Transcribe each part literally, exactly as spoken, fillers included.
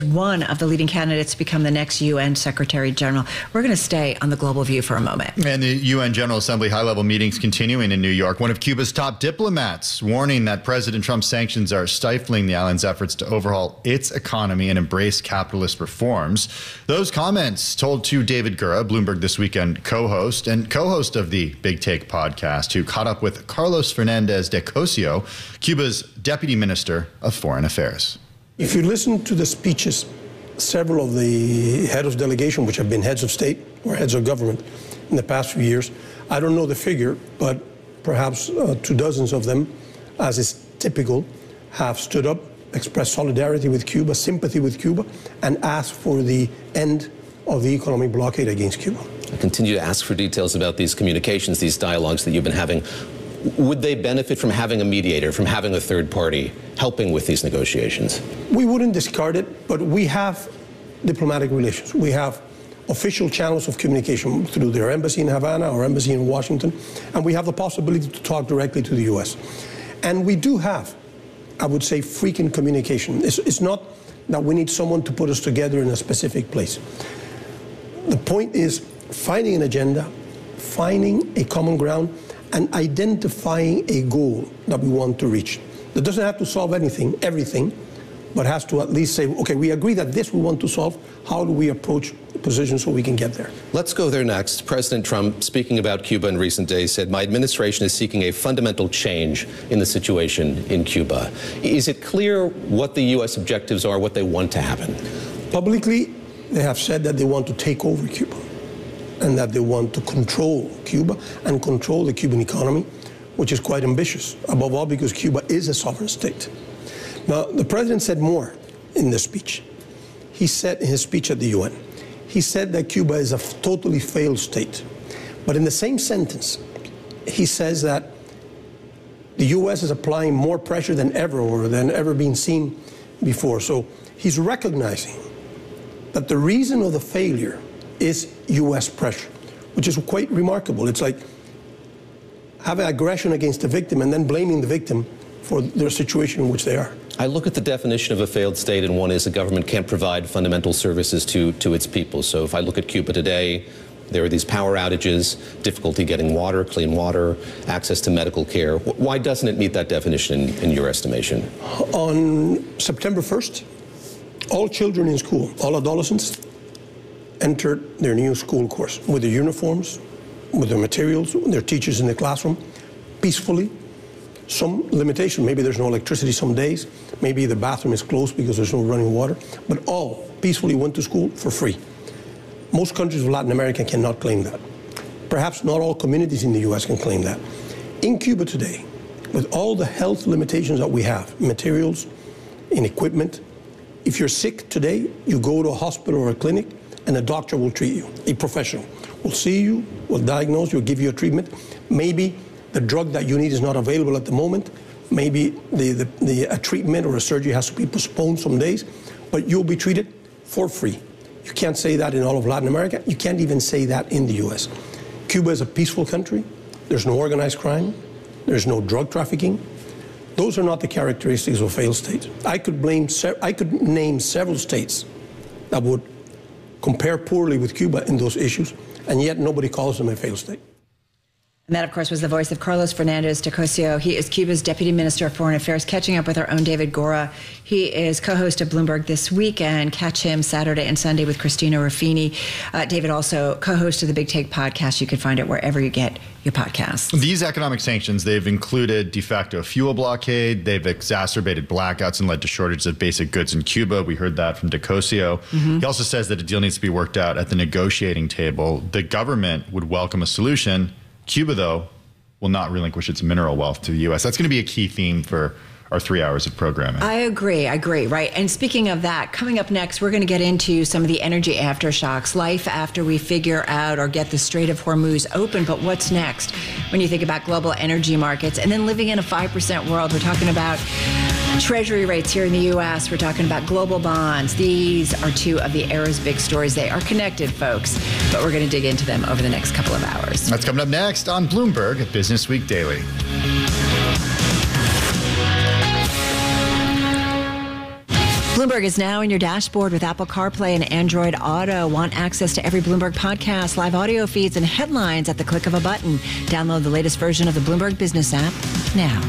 one of the leading candidates to become the next U N Secretary General. We're going to stay on the Global View for a moment. And the U N General Assembly high-level meetings continuing in New York. One of Cuba's top diplomats warning that President Trump's sanctions are stifling the island's efforts to overhaul its economy and embrace capitalist reforms. Those comments told to David Gura, Bloomberg This Weekend co-host and co-host of the Big Take podcast, who caught up with Carlos Fernandez de Cosio, Cuba's Deputy Minister of Foreign Affairs. If you listen to the speeches, several of the heads of delegation, which have been heads of state or heads of government in the past few years, I don't know the figure, but perhaps uh, two dozens of them, as is typical, have stood up, expressed solidarity with Cuba, sympathy with Cuba, and asked for the end of the economic blockade against Cuba. I continue to ask for details about these communications, these dialogues that you've been having. Would they benefit from having a mediator, from having a third party helping with these negotiations? We wouldn't discard it, but we have diplomatic relations. We have official channels of communication through their embassy in Havana or embassy in Washington, and we have the possibility to talk directly to the U S. And we do have, I would say, frequent communication. It's, it's not that we need someone to put us together in a specific place. The point is finding an agenda, finding a common ground, and identifying a goal that we want to reach. That doesn't have to solve anything, everything, but has to at least say, okay, we agree that this we want to solve. How do we approach the position so we can get there? Let's go there next. President Trump, speaking about Cuba in recent days, said, my administration is seeking a fundamental change in the situation in Cuba. Is it clear what the U S objectives are, what they want to happen? Publicly, they have said that they want to take over Cuba, and that they want to control Cuba and control the Cuban economy, which is quite ambitious, above all because Cuba is a sovereign state. Now, the president said more in the speech. He said in his speech at the U N, he said that Cuba is a totally failed state. But in the same sentence, he says that the U S is applying more pressure than ever or than ever been seen before. So he's recognizing that the reason of the failure is U S pressure, which is quite remarkable. It's like having aggression against the victim and then blaming the victim for their situation in which they are. I look at the definition of a failed state, and one is a government can't provide fundamental services to, to its people. So if I look at Cuba today, there are these power outages, difficulty getting water, clean water, access to medical care. Why doesn't it meet that definition in, in your estimation? On September first, all children in school, all adolescents, entered their new school course with their uniforms, with their materials, with their teachers in the classroom, peacefully. Some limitation, maybe there's no electricity some days, maybe the bathroom is closed because there's no running water, but all peacefully went to school for free. Most countries of Latin America cannot claim that. Perhaps not all communities in the U S can claim that. In Cuba today, with all the health limitations that we have, materials, in equipment, if you're sick today, you go to a hospital or a clinic, and a doctor will treat you. A professional will see you, will diagnose you, will give you a treatment. Maybe the drug that you need is not available at the moment. Maybe the, the, the, a treatment or a surgery has to be postponed some days, but you'll be treated for free. You can't say that in all of Latin America. You can't even say that in the U S. Cuba is a peaceful country. There's no organized crime. There's no drug trafficking. Those are not the characteristics of a failed state. I could, blame, I could name several states that would compare poorly with Cuba in those issues, and yet nobody calls them a failed state. And that, of course, was the voice of Carlos Fernandez de Cosio. He is Cuba's Deputy Minister of Foreign Affairs, catching up with our own David Gura. He is co-host of Bloomberg This Weekend. Catch him Saturday and Sunday with Christina Ruffini. Uh, David also co-host of the Big Take podcast. You can find it wherever you get your podcasts. These economic sanctions, they've included de facto fuel blockade. They've exacerbated blackouts and led to shortages of basic goods in Cuba. We heard that from de Cosio. Mm-hmm. He also says that a deal needs to be worked out at the negotiating table. The government would welcome a solution. Cuba, though, will not relinquish its mineral wealth to the U S. That's going to be a key theme for our three hours of programming. I agree. I agree. Right. And speaking of that, coming up next, we're going to get into some of the energy aftershocks, life after we figure out or get the Strait of Hormuz open. But what's next when you think about global energy markets and then living in a five percent world? We're talking about Treasury rates here in the U S. We're talking about global bonds. These are two of the era's big stories. They are connected, folks, but we're going to dig into them over the next couple of hours. That's coming up next on Bloomberg Business Week Daily. Bloomberg is now in your dashboard with Apple CarPlay and Android Auto. Want access to every Bloomberg podcast, live audio feeds, and headlines at the click of a button. Download the latest version of the Bloomberg Business app now.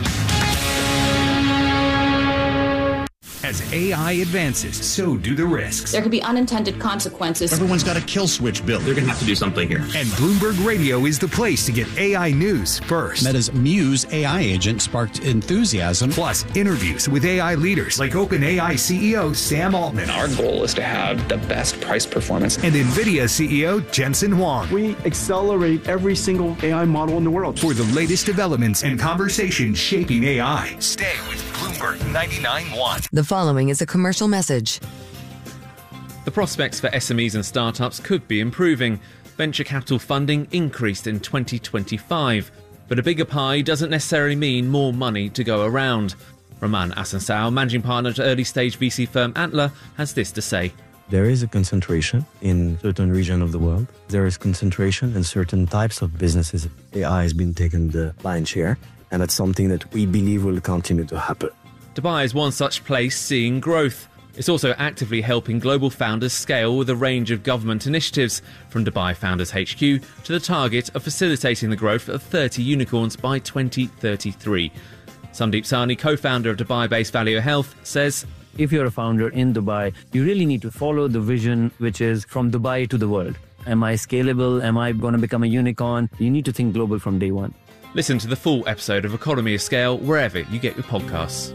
As A I advances, so do the risks. There could be unintended consequences. Everyone's got a kill switch built. They're going to have to do something here. And Bloomberg Radio is the place to get A I news first. Meta's Muse A I agent sparked enthusiasm. Plus, interviews with A I leaders like OpenAI C E O Sam Altman. Our goal is to have the best price performance. And NVIDIA C E O Jensen Huang. We accelerate every single A I model in the world. For the latest developments and conversations shaping A I, stay with Bloomberg ninety-nine point one. The following is a commercial message. The prospects for S M Es and startups could be improving. Venture capital funding increased in twenty twenty-five, but a bigger pie doesn't necessarily mean more money to go around. Roman Asansao, managing partner at early-stage V C firm Antler, has this to say. There is a concentration in certain regions of the world. There is concentration in certain types of businesses. A I has been taking the lion's share, and that's something that we believe will continue to happen. Dubai is one such place seeing growth. It's also actively helping global founders scale with a range of government initiatives, from Dubai Founders H Q to the target of facilitating the growth of thirty unicorns by twenty thirty-three. Sandeep Sahni, co-founder of Dubai-based Value Health, says, if you're a founder in Dubai, you really need to follow the vision, which is from Dubai to the world. Am I scalable? Am I going to become a unicorn? You need to think global from day one. Listen to the full episode of Economy of Scale wherever you get your podcasts.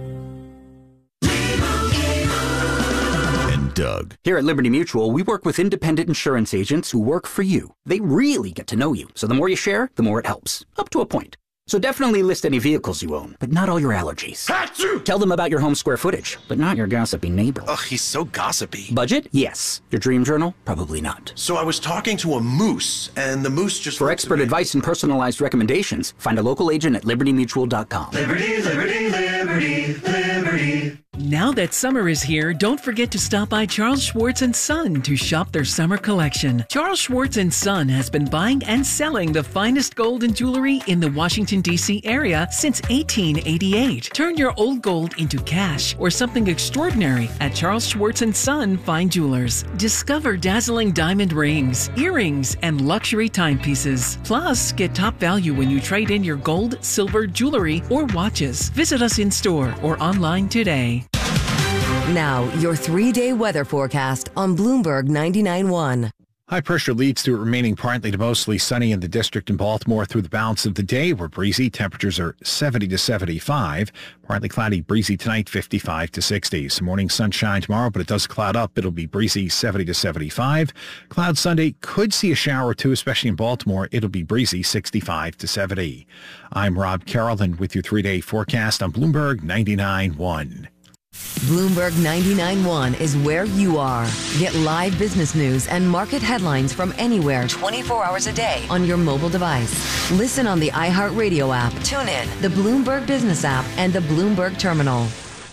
Doug. Here at Liberty Mutual, we work with independent insurance agents who work for you. They really get to know you, so the more you share, the more it helps. Up to a point. So definitely list any vehicles you own, but not all your allergies. Achoo! Tell them about your home square footage, but not your gossipy neighbor. Ugh, he's so gossipy. Budget? Yes. Your dream journal? Probably not. So I was talking to a moose, and the moose just... For expert advice and personalized recommendations, find a local agent at liberty mutual dot com. Liberty, liberty, liberty, liberty. Now that summer is here, don't forget to stop by Charles Schwartz and Son to shop their summer collection. Charles Schwartz and Son has been buying and selling the finest gold and jewelry in the Washington, D C area since eighteen eighty-eight. Turn your old gold into cash or something extraordinary at Charles Schwartz and Son Fine Jewelers. Discover dazzling diamond rings, earrings, and luxury timepieces. Plus, get top value when you trade in your gold, silver, jewelry, or watches. Visit us in store or online today. Now, your three-day weather forecast on Bloomberg ninety-nine point one. High pressure leads to it remaining partly to mostly sunny in the district and Baltimore through the balance of the day. We're breezy. Temperatures are seventy to seventy-five. Partly cloudy, breezy tonight, fifty-five to sixty. Some morning sunshine tomorrow, but it does cloud up. It'll be breezy, seventy to seventy-five. Cloud Sunday, could see a shower or two, especially in Baltimore. It'll be breezy, sixty-five to seventy. I'm Rob Carroll, and with your three-day forecast on Bloomberg ninety-nine point one. Bloomberg ninety-nine point one is where you are. Get live business news and market headlines from anywhere twenty-four hours a day on your mobile device. Listen on the iHeartRadio app, tune in, the Bloomberg Business app, and the Bloomberg Terminal.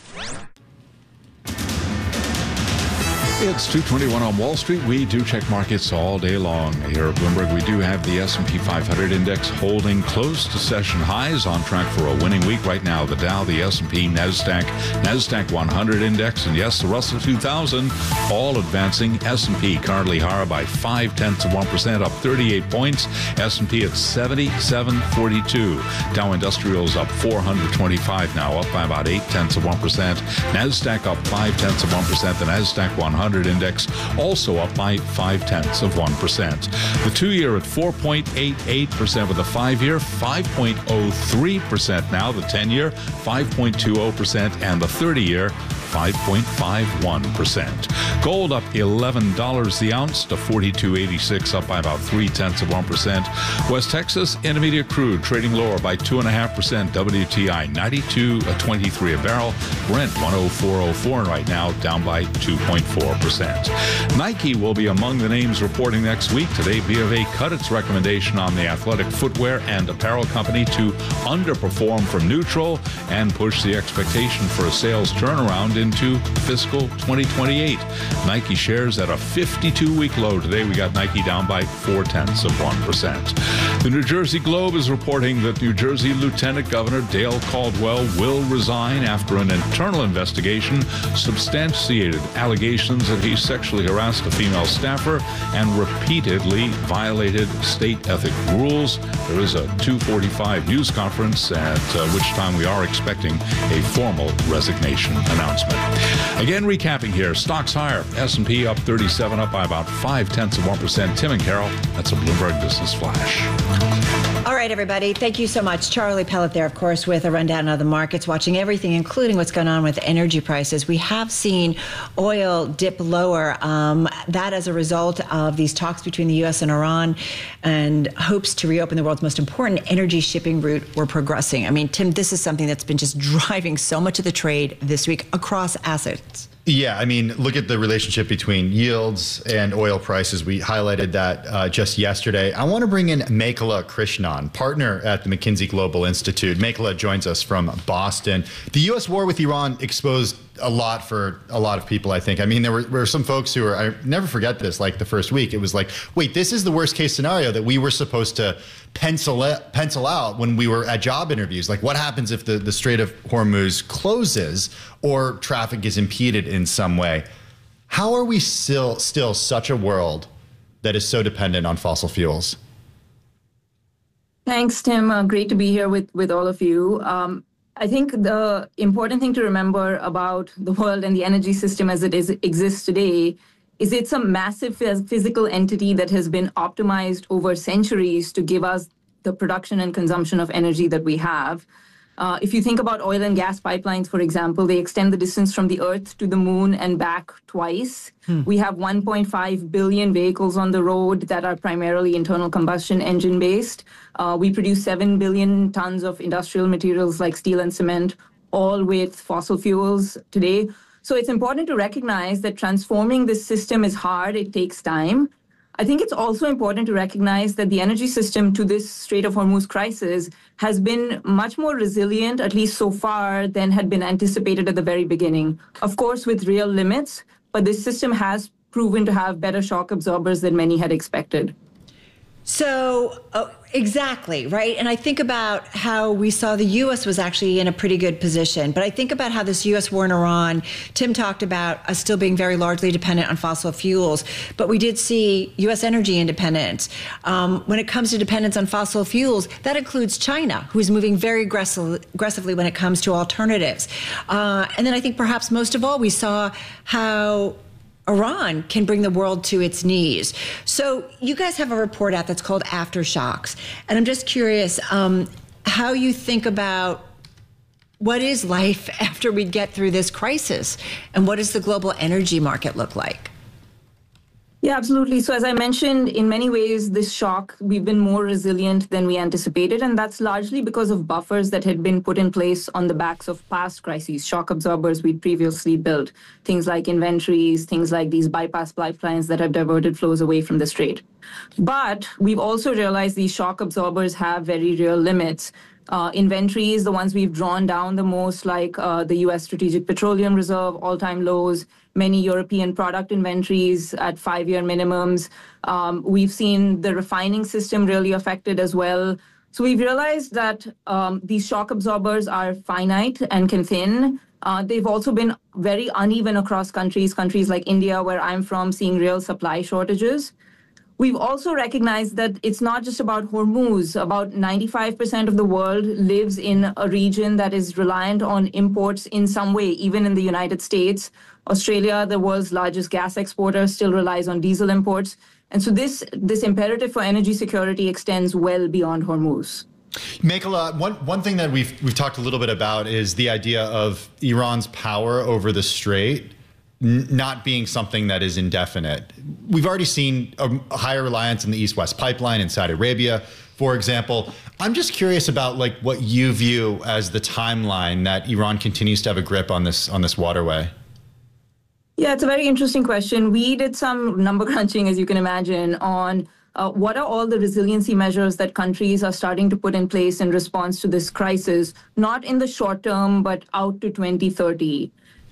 It's two twenty-one on Wall Street. We do check markets all day long. Here at Bloomberg, we do have the S and P five hundred index holding close to session highs, on track for a winning week right now. The Dow, the S and P, NASDAQ, NASDAQ one hundred index, and yes, the Russell two thousand, all advancing. S and P currently higher by five tenths of one percent, up thirty-eight points. S and P at seventy-seven forty-two. Dow Industrials up four hundred twenty-five now, up by about eight tenths of one percent. NASDAQ up five tenths of one percent. The NASDAQ one hundred index also up by five tenths of one percent. The two-year at four point eight eight percent, with the five-year five point oh three percent now. The ten-year five point two oh percent, and the thirty-year five point five one percent. Gold up eleven dollars the ounce to forty-two eighty-six, up by about three tenths of one percent. West Texas Intermediate crude trading lower by two point five percent. W T I ninety-two twenty-three a barrel. Brent one oh four oh four, and right now down by two point four percent. Nike will be among the names reporting next week. Today, B of A cut its recommendation on the athletic footwear and apparel company to underperform from neutral and push the expectation for a sales turnaround into fiscal twenty twenty-eight. Nike shares at a fifty-two week low today. We got Nike down by four tenths of one percent. The New Jersey Globe is reporting that New Jersey Lieutenant Governor Dale Caldwell will resign after an internal investigation substantiated allegations that he sexually harassed a female staffer and repeatedly violated state ethic rules. There is a two forty-five news conference at uh, which time we are expecting a formal resignation announcement. Again, recapping here, stocks higher. S and P up thirty-seven, up by about five-tenths of one percent. Tim and Carol, that's a Bloomberg Business Flash. All right, everybody. Thank you so much. Charlie Pellet there, of course, with a rundown of the markets, watching everything, including what's going on with energy prices. We have seen oil dip lower. Um, that as a result of these talks between the U S and Iran and hopes to reopen the world's most important energy shipping route were progressing. I mean, Tim, this is something that's been just driving so much of the trade this week across assets. Yeah, I mean, look at the relationship between yields and oil prices. We highlighted that uh, just yesterday. I want to bring in Mekhala Krishnan, partner at the McKinsey Global Institute. Mekhala joins us from Boston. The U S war with Iran exposed a lot for a lot of people, I think. I mean, there were, were some folks who were, I never forget this, like the first week, it was like, wait, this is the worst case scenario that we were supposed to pencil it, pencil out when we were at job interviews. Like, what happens if the, the Strait of Hormuz closes or traffic is impeded in some way? How are we still, still such a world that is so dependent on fossil fuels? Thanks, Tim. Uh, great to be here with, with all of you. Um, I think the important thing to remember about the world and the energy system as it is exists today is it's a massive phys- physical entity that has been optimized over centuries to give us the production and consumption of energy that we have. Uh, if you think about oil and gas pipelines, for example, they extend the distance from the Earth to the moon and back twice. Hmm. We have one point five billion vehicles on the road that are primarily internal combustion engine based. Uh, we produce seven billion tons of industrial materials like steel and cement, all with fossil fuels today. So it's important to recognize that transforming this system is hard. It takes time. I think it's also important to recognize that the energy system to this Strait of Hormuz crisis has been much more resilient, at least so far, than had been anticipated at the very beginning. Of course, with real limits, but this system has proven to have better shock absorbers than many had expected. So, uh, exactly, right? And I think about how we saw the U S was actually in a pretty good position. But I think about how this U S war in Iran, Tim talked about us still being very largely dependent on fossil fuels. But we did see U S energy independence. Um, when it comes to dependence on fossil fuels, that includes China, who is moving very aggressive, aggressively when it comes to alternatives. Uh, and then I think perhaps most of all, we saw how Iran can bring the world to its knees. So you guys have a report out that's called Aftershocks. And I'm just curious um, how you think about what is life after we get through this crisis, and what does the global energy market look like? Yeah, absolutely. So as I mentioned, in many ways, this shock, we've been more resilient than we anticipated. And that's largely because of buffers that had been put in place on the backs of past crises, shock absorbers we'd previously built, things like inventories, things like these bypass pipelines that have diverted flows away from the strait. But we've also realized these shock absorbers have very real limits. Uh, inventories, the ones we've drawn down the most, like uh, the U S Strategic Petroleum Reserve, all-time lows, many European product inventories at five-year minimums. Um, we've seen the refining system really affected as well. So we've realized that um, these shock absorbers are finite and can thin. Uh, they've also been very uneven across countries, countries like India, where I'm from, seeing real supply shortages. We've also recognized that it's not just about Hormuz. About ninety-five percent of the world lives in a region that is reliant on imports in some way, even in the United States. Australia, the world's largest gas exporter, still relies on diesel imports. And so this, this imperative for energy security extends well beyond Hormuz. Mekhala, one, one thing that we've, we've talked a little bit about is the idea of Iran's power over the Strait not being something that is indefinite. We've already seen a higher reliance on the East-West pipeline in Saudi Arabia, for example. I'm just curious about like what you view as the timeline that Iran continues to have a grip on this on this waterway. Yeah, it's a very interesting question. We did some number crunching, as you can imagine, on uh, what are all the resiliency measures that countries are starting to put in place in response to this crisis, not in the short term, but out to twenty thirty.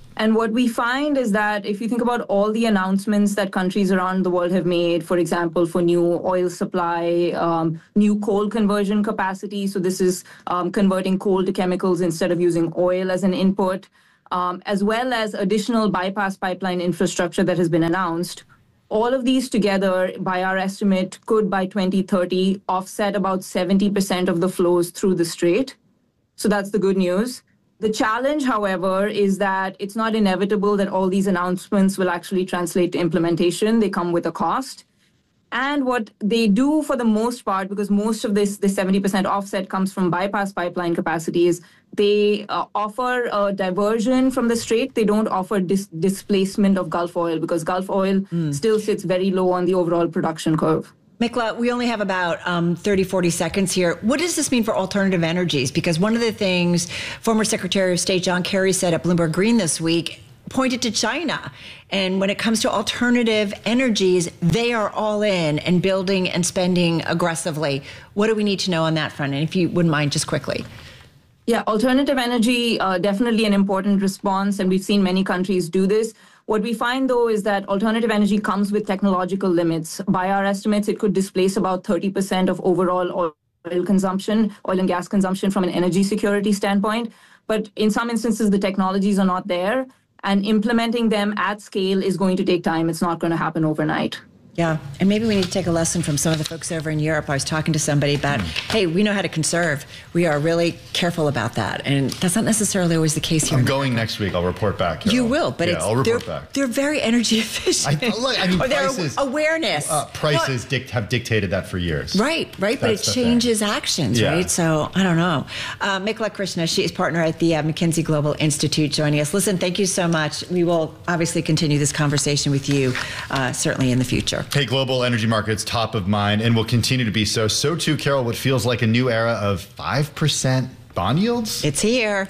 And what we find is that if you think about all the announcements that countries around the world have made, for example, for new oil supply, um, new coal conversion capacity, so this is um, converting coal to chemicals instead of using oil as an input, um, as well as additional bypass pipeline infrastructure that has been announced, all of these together, by our estimate, could by twenty thirty offset about seventy percent of the flows through the strait. So that's the good news. The challenge, however, is that it's not inevitable that all these announcements will actually translate to implementation. They come with a cost. And what they do for the most part, because most of this, this seventy percent offset comes from bypass pipeline capacities, they uh, offer a diversion from the strait. They don't offer dis- displacement of Gulf oil because Gulf oil mm. still sits very low on the overall production curve. Mikla, we only have about um, thirty, forty seconds here. What does this mean for alternative energies? Because one of the things former Secretary of State John Kerry said at Bloomberg Green this week pointed to China. And when it comes to alternative energies, they are all in and building and spending aggressively. What do we need to know on that front? And if you wouldn't mind, just quickly. Yeah, alternative energy, uh, definitely an important response. And we've seen many countries do this. What we find, though, is that alternative energy comes with technological limits. By our estimates, it could displace about thirty percent of overall oil consumption, oil and gas consumption from an energy security standpoint. But in some instances, the technologies are not there, and implementing them at scale is going to take time. It's not going to happen overnight. Yeah, and maybe we need to take a lesson from some of the folks over in Europe. I was talking to somebody about, mm. hey, we know how to conserve. We are really careful about that. And that's not necessarily always the case here. I'm going next week. I'll report back. You will, but yeah, it's, I'll report they're, back. They're very energy efficient. I, look, I mean, or their prices, awareness. Uh, prices no, dict, have dictated that for years. Right, right, that's but it changes thing. actions, yeah. right? So, I don't know. Uh, Mikla Krishna, she is partner at the uh, McKinsey Global Institute, joining us. Listen, thank you so much. We will obviously continue this conversation with you, uh, certainly in the future. Hey, global energy markets top of mind and will continue to be so. So too, Carol, what feels like a new era of five percent bond yields? It's here.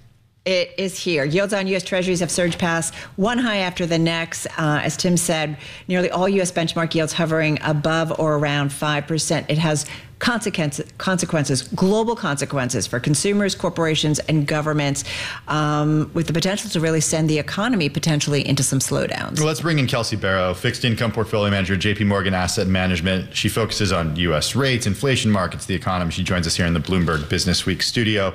It is here. Yields on U S Treasuries have surged past one high after the next. Uh, as Tim said, nearly all U S benchmark yields hovering above or around five percent. It has consequences, consequences, global consequences for consumers, corporations, and governments, um, with the potential to really send the economy potentially into some slowdowns. Well, let's bring in Kelsey Barrow, fixed income portfolio manager at J P Morgan Asset Management. She focuses on U S rates, inflation markets, the economy. She joins us here in the Bloomberg Business Week studio.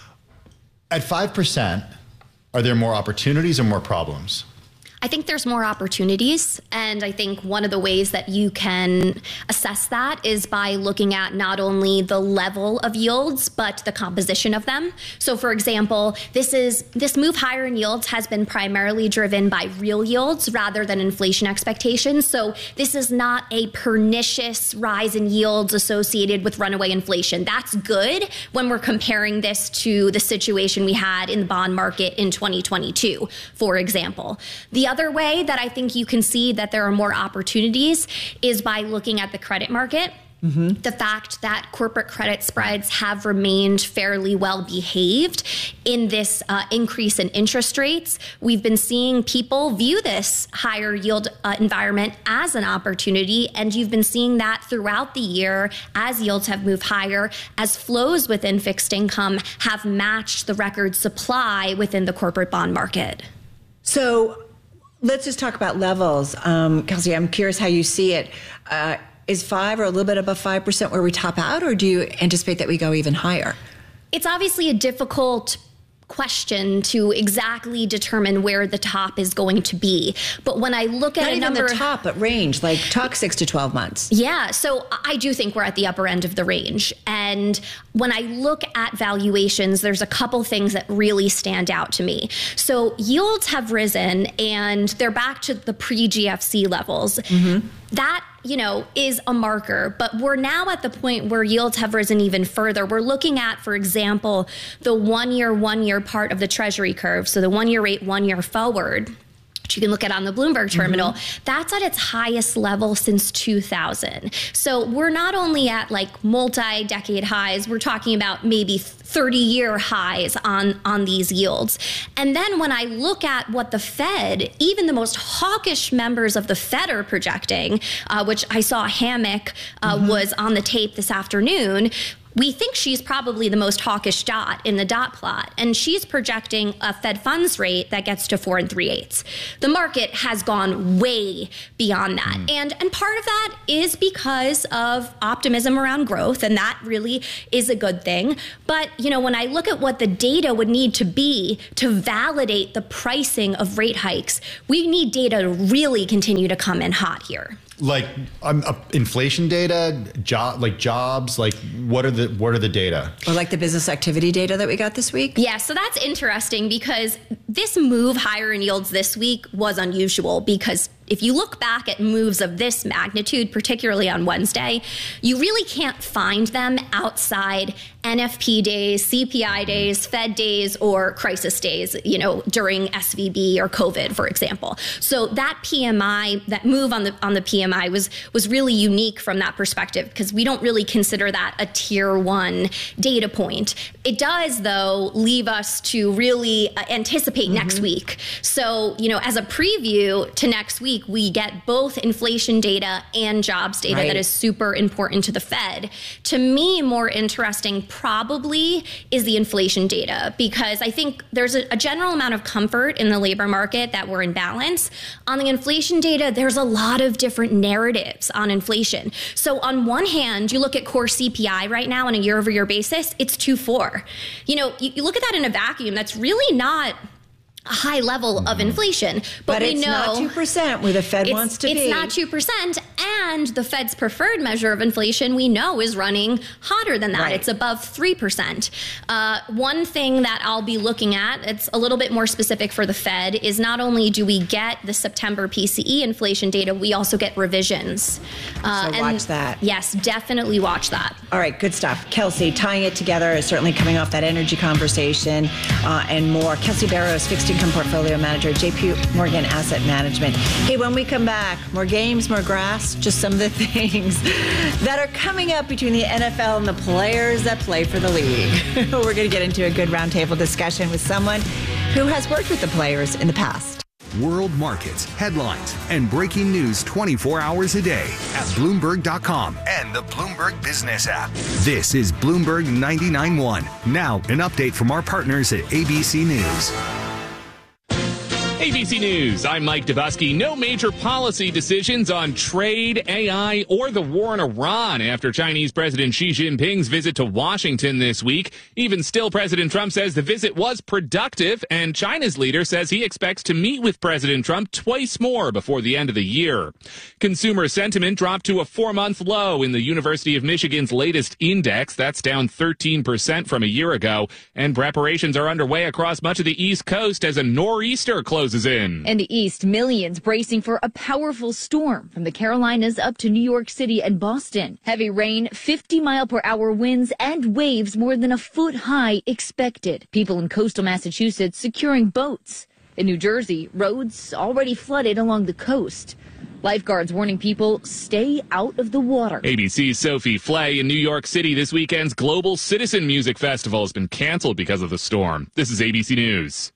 At five percent, are there more opportunities or more problems? I think there's more opportunities. And I think one of the ways that you can assess that is by looking at not only the level of yields, but the composition of them. So for example, this is this move higher in yields has been primarily driven by real yields rather than inflation expectations. So this is not a pernicious rise in yields associated with runaway inflation. That's good when we're comparing this to the situation we had in the bond market in twenty twenty-two, for example. The other way that I think you can see that there are more opportunities is by looking at the credit market. Mm-hmm. The fact that corporate credit spreads have remained fairly well behaved in this uh, increase in interest rates. We've been seeing people view this higher yield uh, environment as an opportunity, and you've been seeing that throughout the year as yields have moved higher, as flows within fixed income have matched the record supply within the corporate bond market. So let's just talk about levels. Um, Kelsey, I'm curious how you see it. Uh, is five or a little bit above five percent where we top out, or do you anticipate that we go even higher? It's obviously a difficult question to exactly determine where the top is going to be. But when I look at Not a even number the top, but range, like talk six to twelve months. Yeah, so I do think we're at the upper end of the range. And when I look at valuations, there's a couple things that really stand out to me. So yields have risen and they're back to the pre-G F C levels. Mm-hmm. That, you know, is a marker, but we're now at the point where yields have risen even further. We're looking at, for example, the one-year, one-year part of the Treasury curve. So the one-year rate, one-year forward, which you can look at on the Bloomberg terminal, mm-hmm. that's at its highest level since two thousand. So we're not only at like multi-decade highs, we're talking about maybe thirty-year highs on, on these yields. And then when I look at what the Fed, even the most hawkish members of the Fed are projecting, uh, which I saw Hammock uh, mm-hmm. was on the tape this afternoon, we think she's probably the most hawkish dot in the dot plot, and she's projecting a Fed funds rate that gets to four and three eighths. The market has gone way beyond that, mm. and and part of that is because of optimism around growth, and that really is a good thing. But you know, when I look at what the data would need to be to validate the pricing of rate hikes, we need data to really continue to come in hot here. Like um, uh, inflation data, job, like jobs, like what are the what are the data? Or like the business activity data that we got this week? Yeah, so that's interesting because this move higher in yields this week was unusual because if you look back at moves of this magnitude, particularly on Wednesday, you really can't find them outside N F P days, C P I days, Fed days, or crisis days, you know, during S V B or COVID, for example. So that P M I, that move on the on the P M I was was really unique from that perspective because we don't really consider that a tier one data point. It does, though, leave us to really uh, anticipate mm-hmm. next week. So, you know, as a preview to next week, we get both inflation data and jobs data right. that is super important to the Fed. To me, more interesting probably is the inflation data because I think there's a, a general amount of comfort in the labor market that we're in balance. On the inflation data, there's a lot of different narratives on inflation. So on one hand, you look at core C P I right now on a year over year basis, it's two point four. You know, you, you look at that in a vacuum, that's really not a high level of inflation. But, but we it's know not two percent where the Fed wants to it's be. It's not two percent. And the Fed's preferred measure of inflation, we know, is running hotter than that. Right. It's above three percent. Uh, one thing that I'll be looking at, it's a little bit more specific for the Fed, is not only do we get the September P C E inflation data, we also get revisions. Uh, so watch that. Yes, definitely watch that. All right, good stuff. Kelsey, tying it together is certainly coming off that energy conversation uh, and more. Kelsey Barrows, fixed income portfolio manager, J P Morgan Asset Management. Hey, when we come back, more games, more grass, just some of the things that are coming up between the N F L and the players that play for the league. We're going to get into a good roundtable discussion with someone who has worked with the players in the past. World markets, headlines, and breaking news twenty-four hours a day at Bloomberg dot com and the Bloomberg Business app. This is Bloomberg ninety-nine point one. Now, an update from our partners at A B C News. A B C News, I'm Mike Dubusky. No major policy decisions on trade, A I, or the war in Iran after Chinese President Xi Jinping's visit to Washington this week. Even still, President Trump says the visit was productive, and China's leader says he expects to meet with President Trump twice more before the end of the year. Consumer sentiment dropped to a four-month low in the University of Michigan's latest index. That's down thirteen percent from a year ago, and preparations are underway across much of the East Coast as a nor'easter closes in. In the East, millions bracing for a powerful storm from the Carolinas up to New York City and Boston. Heavy rain, fifty mile per hour winds, and waves more than a foot high expected. People in coastal Massachusetts securing boats. In New Jersey, roads already flooded along the coast. Lifeguards warning people stay out of the water. A B C's Sophie Flay in New York City. This weekend's Global Citizen Music Festival has been canceled because of the storm. This is A B C News.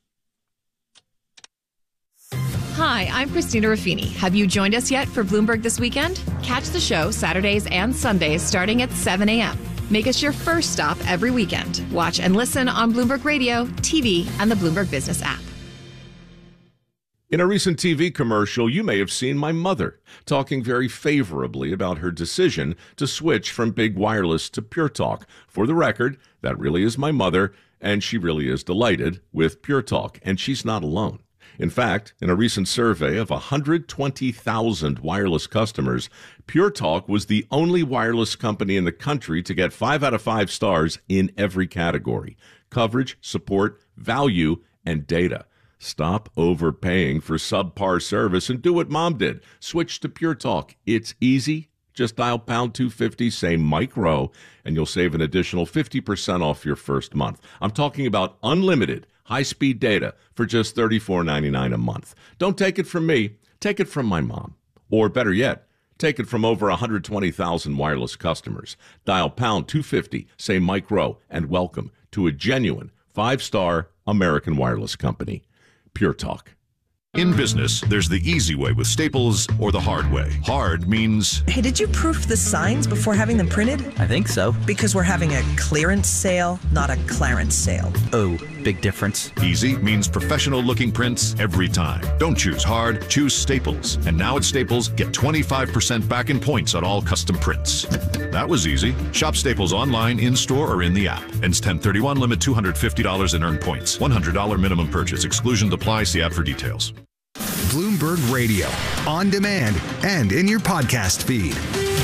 Hi, I'm Christina Ruffini. Have you joined us yet for Bloomberg This Weekend? Catch the show Saturdays and Sundays starting at seven a.m. Make us your first stop every weekend. Watch and listen on Bloomberg Radio, T V, and the Bloomberg Business app. In a recent T V commercial, you may have seen my mother talking very favorably about her decision to switch from big wireless to Pure Talk. For the record, that really is my mother, and she really is delighted with Pure Talk, and she's not alone. In fact, in a recent survey of one hundred twenty thousand wireless customers, Pure Talk was the only wireless company in the country to get five out of five stars in every category: coverage, support, value, and data. Stop overpaying for subpar service and do what Mom did. Switch to Pure Talk. It's easy. Just dial pound two fifty, say Mike Rowe, and you'll save an additional fifty percent off your first month. I'm talking about unlimited high-speed data for just thirty-four ninety-nine a month. Don't take it from me. Take it from my mom. Or better yet, take it from over one hundred twenty thousand wireless customers. Dial pound two fifty, say Mike Rowe, and welcome to a genuine five-star American wireless company. Pure Talk. In business, there's the easy way with Staples or the hard way. Hard means... Hey, did you proof the signs before having them printed? I think so. Because we're having a clearance sale, not a Clarence sale. Oh, big difference. Easy means professional-looking prints every time. Don't choose hard, choose Staples. And now at Staples, get twenty-five percent back in points on all custom prints. That was easy. Shop Staples online, in-store, or in the app. Ends ten thirty-one, limit two hundred fifty dollars in earned points. one hundred dollars minimum purchase. Exclusions apply. See app for details. Bloomberg Radio, on demand and in your podcast feed.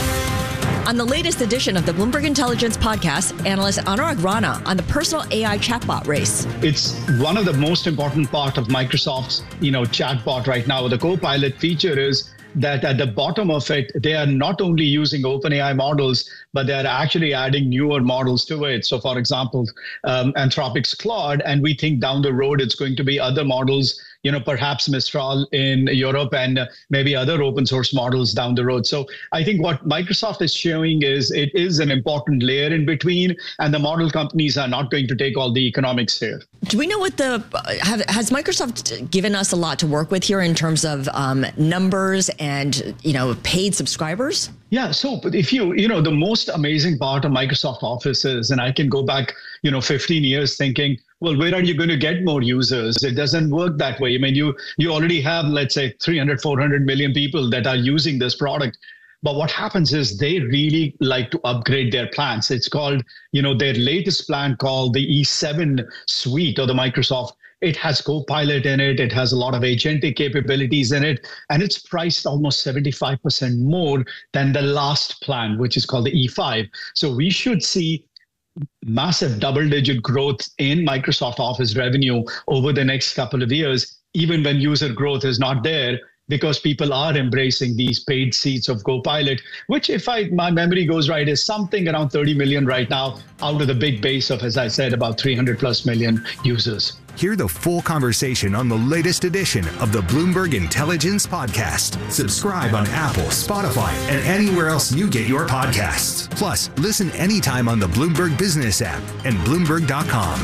On the latest edition of the Bloomberg Intelligence podcast, analyst Anurag Rana on the personal A I chatbot race. It's one of the most important part of Microsoft's, you know, chatbot right now. The Copilot feature is that at the bottom of it, they are not only using OpenAI models, but they are actually adding newer models to it. So, for example, um, Anthropic's Claude, and we think down the road it's going to be other models, you know, perhaps Mistral in Europe and uh, maybe other open source models down the road. So I think what Microsoft is showing is it is an important layer in between, and the model companies are not going to take all the economics here. Do we know what the, have, has Microsoft given us a lot to work with here in terms of um, numbers and, you know, paid subscribers? Yeah. So if you, you know, the most amazing part of Microsoft Office is, and I can go back, you know, fifteen years thinking, well, where are you going to get more users? It doesn't work that way. I mean, you you already have, let's say, three hundred, four hundred million people that are using this product. But what happens is they really like to upgrade their plans. It's called, you know, their latest plan called the E seven suite or the Microsoft. It has Copilot in it. It has a lot of agentic capabilities in it. And it's priced almost seventy-five percent more than the last plan, which is called the E five. So we should see massive double-digit growth in Microsoft Office revenue over the next couple of years, even when user growth is not there, because people are embracing these paid seats of Copilot, which, if I, my memory goes right, is something around thirty million right now out of the big base of, as I said, about three hundred plus million users. Hear the full conversation on the latest edition of the Bloomberg Intelligence Podcast. Subscribe on Apple, Spotify, and anywhere else you get your podcasts. Plus, listen anytime on the Bloomberg Business app and Bloomberg dot com.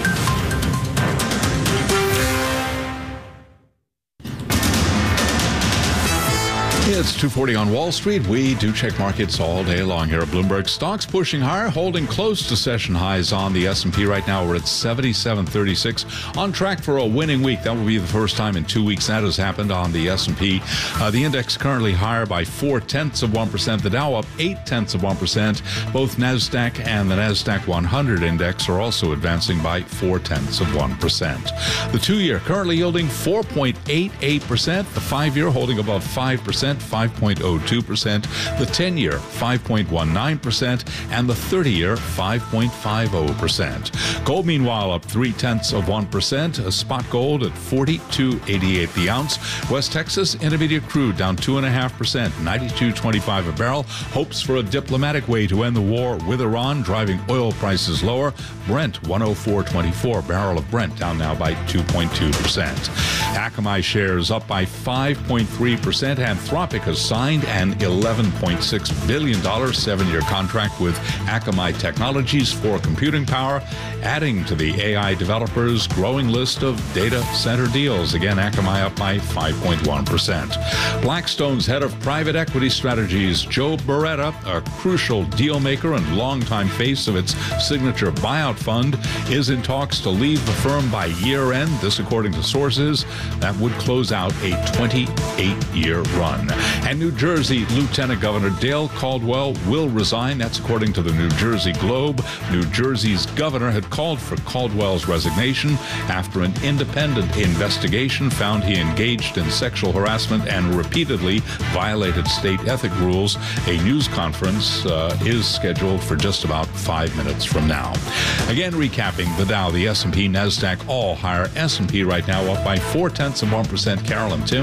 It's two forty on Wall Street. We do check markets all day long here at Bloomberg. Stocks pushing higher, holding close to session highs on the S and P right now. We're at seventy-seven thirty-six, on track for a winning week. That will be the first time in two weeks that has happened on the S and P. Uh, the index currently higher by four tenths of one percent. The Dow up eight tenths of one percent. Both NASDAQ and the NASDAQ one hundred index are also advancing by four tenths of one percent. The two-year currently yielding four point eight eight percent. The five-year holding above five percent. five point oh two percent, the ten-year five point one nine percent, and the thirty-year five point five oh percent. Gold, meanwhile, up three tenths of one percent. A spot gold at forty-two eighty-eight the ounce. West Texas Intermediate crude down two point five percent, ninety-two twenty-five a barrel. Hopes for a diplomatic way to end the war with Iran, driving oil prices lower. Brent one oh four twenty-four, barrel of Brent down now by two point two percent. Akamai shares up by five point three percent. Anthropic has signed an eleven point six billion dollars seven-year contract with Akamai Technologies for computing power, adding to the A I developers' growing list of data center deals. Again, Akamai up by five point one percent. Blackstone's head of private equity strategies, Joe Beretta, a crucial deal maker and longtime face of its signature buyout fund, is in talks to leave the firm by year-end. This, according to sources, that would close out a twenty-eight-year run. And New Jersey Lieutenant Governor Dale Caldwell will resign. That's according to the New Jersey Globe. New Jersey's governor had called for Caldwell's resignation after an independent investigation found he engaged in sexual harassment and repeatedly violated state ethic rules. A news conference uh, is scheduled for just about five minutes from now. Again, recapping the Dow, the S and P, NASDAQ, all higher. S and P right now up by four tenths of one percent. Carol and Tim.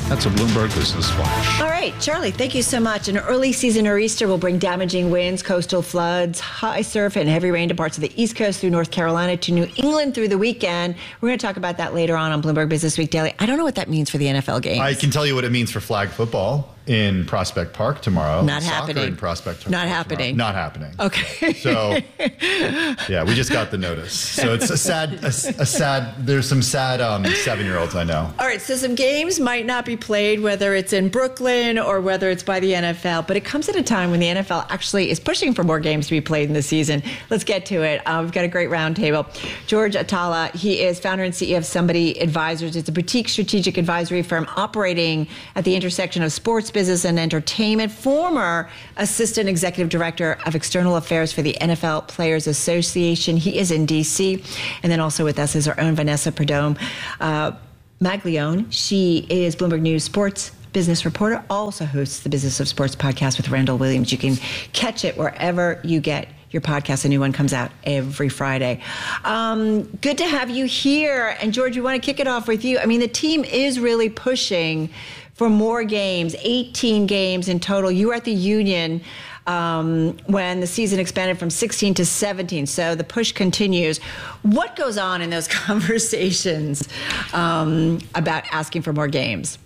That's a Bloomberg Business Flash. All right, Charlie, thank you so much. An early season nor'easter will bring damaging winds, coastal floods, high surf, and heavy rain to parts of the East Coast through North Carolina to New England through the weekend. We're going to talk about that later on on Bloomberg Business Week Daily. I don't know what that means for the N F L games. I can tell you what it means for flag football in Prospect Park tomorrow. Not Soccer happening. in Prospect Park. Not happening. Tomorrow. Not happening. Okay. So, yeah, we just got the notice. So it's a sad, a, a sad, there's some sad um, seven-year-olds I know. All right, so some games might not be played, whether it's in Brooklyn or whether it's by the N F L, but it comes at a time when the N F L actually is pushing for more games to be played in the season. Let's get to it. Uh, we've got a great roundtable. George Atala, he is founder and C E O of Somebody Advisors. It's a boutique strategic advisory firm operating at the intersection of sports, business, and entertainment. Former assistant executive director of external affairs for the N F L Players Association. He is in D C. And then also with us is our own Vanessa Perdomo uh, Maglione. She is Bloomberg News sports business reporter, also hosts the Business of Sports podcast with Randall Williams. You can catch it wherever you get your podcast. A new one comes out every Friday. Um, good to have you here. And George, we want to kick it off with you. I mean, the team is really pushing for more games, eighteen games in total. You were at the Union um, when the season expanded from sixteen to seventeen. So the push continues. What goes on in those conversations um, about asking for more games?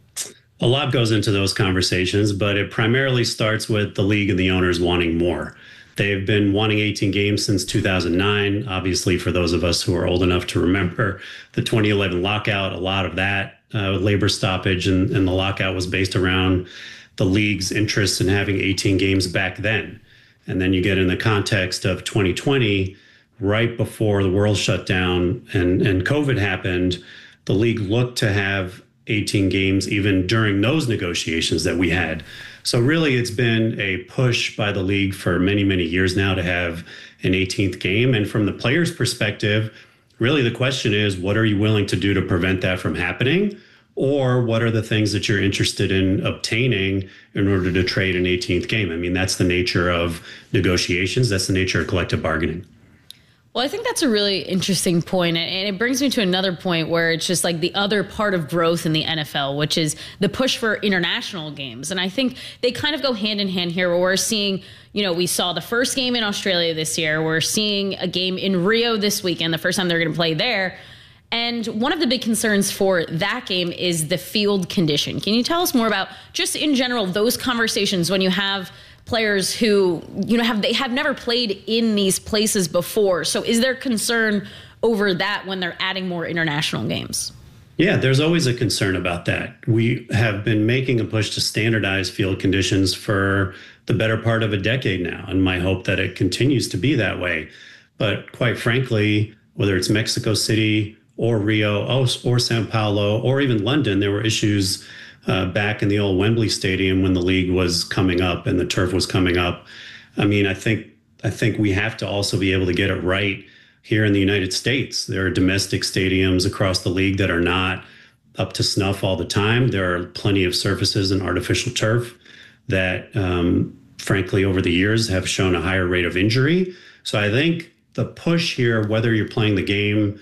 A lot goes into those conversations, but it primarily starts with the league and the owners wanting more. They've been wanting eighteen games since two thousand nine. Obviously, for those of us who are old enough to remember the twenty eleven lockout, a lot of that uh, labor stoppage and, and the lockout was based around the league's interest in having eighteen games back then. And then you get in the context of twenty twenty, right before the world shut down and, and COVID happened, the league looked to have eighteen games even during those negotiations that we had. So really, it's been a push by the league for many, many years now to have an eighteenth game. And from the players' perspective, really the question is, what are you willing to do to prevent that from happening? Or what are the things that you're interested in obtaining in order to trade an eighteenth game? I mean, that's the nature of negotiations. That's the nature of collective bargaining. Well, I think that's a really interesting point, and it brings me to another point where it's just like the other part of growth in the N F L, which is the push for international games. And I think they kind of go hand in hand here, where we're seeing, you know, we saw the first game in Australia this year. We're seeing a game in Rio this weekend, the first time they're going to play there. And one of the big concerns for that game is the field condition. Can you tell us more about, just in general, those conversations when you have players who, you know, have they have never played in these places before? So is there concern over that when they're adding more international games? Yeah, there's always a concern about that. We have been making a push to standardize field conditions for the better part of a decade now, and my hope that it continues to be that way. But quite frankly, whether it's Mexico City or Rio or Sao Paulo or even London, there were issues Uh, back in the old Wembley Stadium when the league was coming up and the turf was coming up. I mean, I think I think we have to also be able to get it right here in the United States. There are domestic stadiums across the league that are not up to snuff all the time. There are plenty of surfaces and artificial turf that, um, frankly, over the years have shown a higher rate of injury. So I think the push here, whether you're playing the game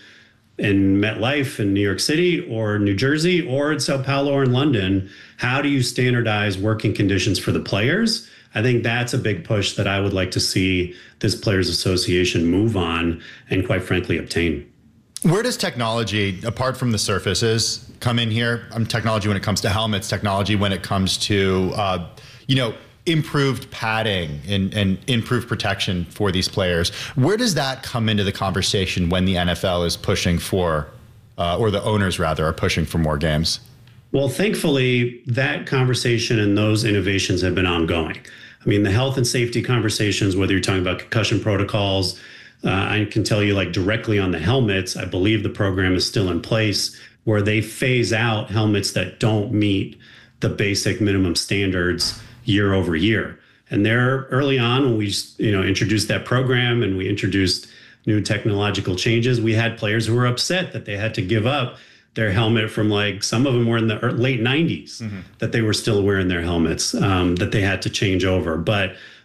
in MetLife in New York City or New Jersey or in Sao Paulo or in London, how do you standardize working conditions for the players? I think that's a big push that I would like to see this Players Association move on and, quite frankly, obtain. Where does technology, apart from the surfaces, come in here? Um, technology when it comes to helmets, technology when it comes to, uh, you know, improved padding and, and improved protection for these players. Where does that come into the conversation when the N F L is pushing for, uh, or the owners rather, are pushing for more games? Well, thankfully, that conversation and those innovations have been ongoing. I mean, the health and safety conversations, whether you're talking about concussion protocols, uh, I can tell you, like, directly on the helmets, I believe the program is still in place where they phase out helmets that don't meet the basic minimum standards year over year. And there, early on, when we you know introduced that program and we introduced new technological changes, we had players who were upset that they had to give up their helmet from, like, some of them were in the late nineties, mm-hmm. that they were still wearing their helmets, um, that they had to change over. But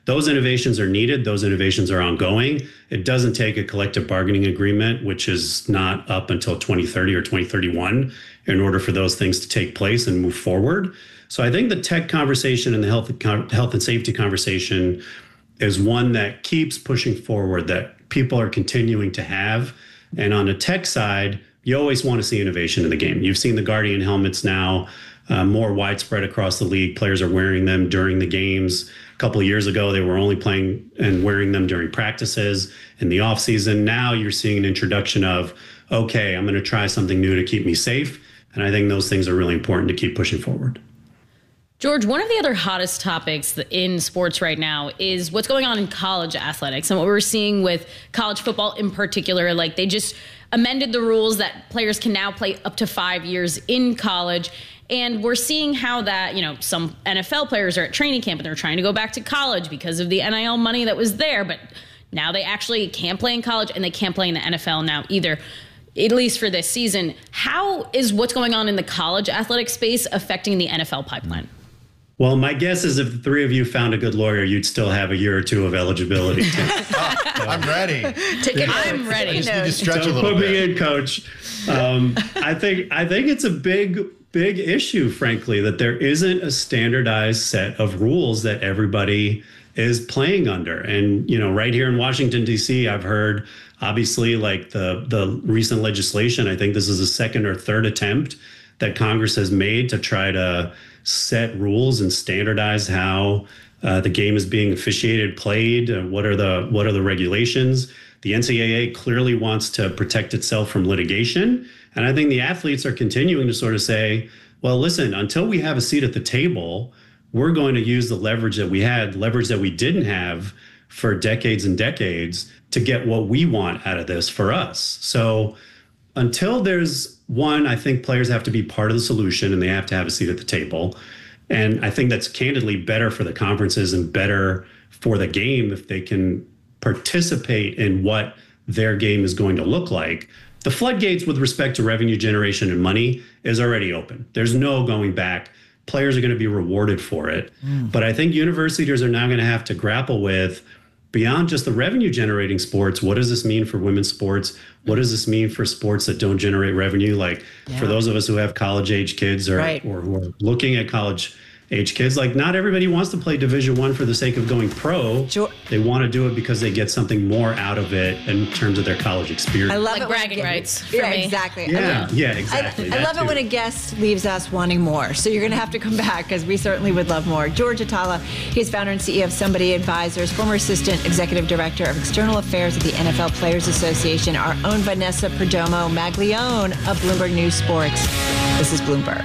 those innovations are needed. Those innovations are ongoing. It doesn't take a collective bargaining agreement, which is not up until twenty thirty or twenty thirty-one, in order for those things to take place and move forward. So I think the tech conversation and the health, health and safety conversation is one that keeps pushing forward, that people are continuing to have. And on the tech side, you always want to see innovation in the game. You've seen the Guardian helmets now uh, more widespread across the league. Players are wearing them during the games. A couple of years ago, they were only playing and wearing them during practices in the offseason. Now you're seeing an introduction of, okay, I'm going to try something new to keep me safe. And I think those things are really important to keep pushing forward. George, one of the other hottest topics in sports right now is what's going on in college athletics and what we're seeing with college football in particular. Like, they just amended the rules that players can now play up to five years in college. And we're seeing how that, you know, some N F L players are at training camp and they're trying to go back to college because of the N I L money that was there. But now they actually can't play in college and they can't play in the N F L now either, at least for this season. How is what's going on in the college athletic space affecting the N F L pipeline? Well, my guess is if the three of you found a good lawyer, you'd still have a year or two of eligibility. oh, I'm ready. Take it. I'm ready. I just need to stretch Don't a little put bit. me in, coach. Um, I think I think it's a big, big issue, frankly, that there isn't a standardized set of rules that everybody is playing under. And, you know, right here in Washington, D C, I've heard, obviously, like the the recent legislation, I think this is the second or third attempt that Congress has made to try to set rules and standardize how uh, the game is being officiated, played. Uh, what are the what are the regulations? The N C double A clearly wants to protect itself from litigation, and I think the athletes are continuing to sort of say, "Well, listen, until we have a seat at the table, we're going to use the leverage that we had, leverage that we didn't have for decades and decades, to get what we want out of this for us." So, until there's one, I think players have to be part of the solution and they have to have a seat at the table. And I think that's candidly better for the conferences and better for the game if they can participate in what their game is going to look like. The floodgates with respect to revenue generation and money is already open. There's no going back. Players are going to be rewarded for it. Mm. But I think universities are now going to have to grapple with, beyond just the revenue generating sports, what does this mean for women's sports? What does this mean for sports that don't generate revenue? Like yeah. for those of us who have college age kids or, right. or who are looking at college age kids, like not everybody wants to play Division One for the sake of going pro. Sure. They want to do it because they get something more out of it in terms of their college experience. I love like it bragging rights. For yeah, me. exactly. Yeah, I yeah, exactly. I, I love too. it when a guest leaves us wanting more. So you're going to have to come back because we certainly would love more. George Atala, he's founder and C E O of Somebody Advisors, former assistant executive director of external affairs at the N F L Players Association. Our own Vanessa Perdomo Maglione of Bloomberg News Sports. This is Bloomberg.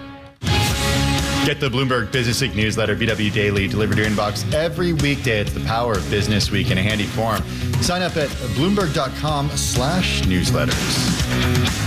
Get the Bloomberg Business Week newsletter, B W Daily, delivered to your inbox every weekday. It's the power of Business Week in a handy form. Sign up at bloomberg.com slash newsletters.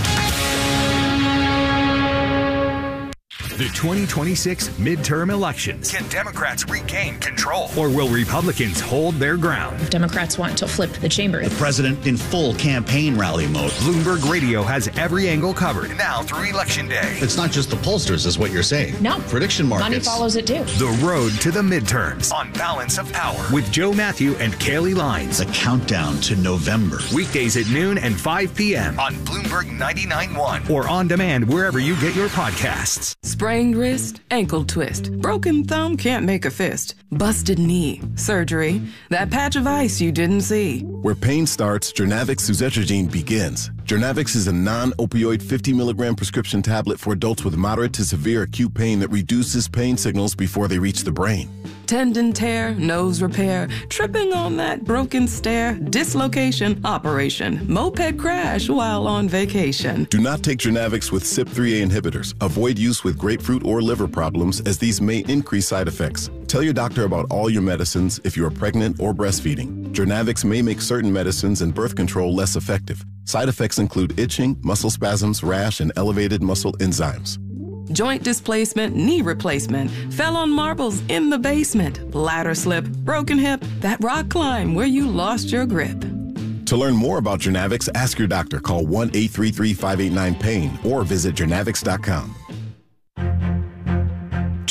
The twenty twenty-six midterm elections. Can Democrats regain control? Or will Republicans hold their ground? Democrats want to flip the chamber. The president in full campaign rally mode. Bloomberg Radio has every angle covered now through Election Day. It's not just the pollsters, is what you're saying. No. Prediction markets. Money follows it too. The road to the midterms on Balance of Power with Joe Matthew and Kaylee Lines. The countdown to November. Weekdays at noon and five p.m. on Bloomberg ninety-nine point one or on demand wherever you get your podcasts. Sprained wrist, ankle twist, broken thumb can't make a fist, busted knee, surgery, that patch of ice you didn't see. Where pain starts, Jernavix suzetrigine begins. Jernavix is a non-opioid fifty milligram prescription tablet for adults with moderate to severe acute pain that reduces pain signals before they reach the brain. Tendon tear, nose repair, tripping on that broken stair, dislocation, operation, moped crash while on vacation. Do not take Jernavix with C Y P three A inhibitors. Avoid use with grapefruit or liver problems, as these may increase side effects. Tell your doctor about all your medicines if you are pregnant or breastfeeding. Jernavix may make certain medicines and birth control less effective. Side effects include itching, muscle spasms, rash, and elevated muscle enzymes. Joint displacement, knee replacement, fell on marbles in the basement, ladder slip, broken hip, that rock climb where you lost your grip. To learn more about Jernavix, ask your doctor. Call one eight three three, five eight nine, PAIN or visit Jernavix dot com.